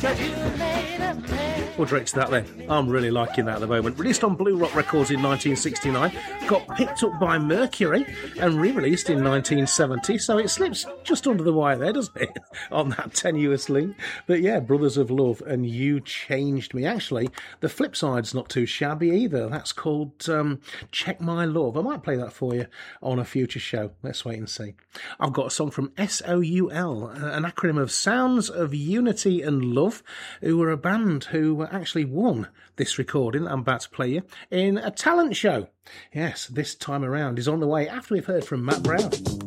We'll direct to that then. I'm really liking that at the moment. Released on Blue Rock Records in 1969, got picked up by Mercury and re-released in 1970, so it slips just under the wire there, doesn't it? On that tenuous link. But yeah, Brothers of Love and You Changed Me. Actually, the flip side's not too shabby either. That's called Check My Love. I might play that for you on a future show. Let's wait and see. I've got a song from SOUL, an acronym of Sounds of Unity and Love, who were a band who actually won this recording that I'm about to play you in a talent show. Yes, this time around is on the way after we've heard from Matt Brown.